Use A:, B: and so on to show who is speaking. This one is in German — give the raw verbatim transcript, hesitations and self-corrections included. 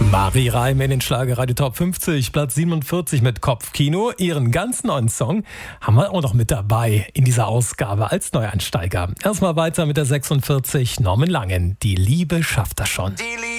A: Marie Reim in den Schlagerradio Top fünfzig, Platz siebenundvierzig mit Kopfkino. Ihren ganz neuen Song haben wir auch noch mit dabei in dieser Ausgabe als Neueinsteiger. Erstmal weiter mit der sechsundvierzig, Norman Langen. Die Liebe schafft das schon.
B: Die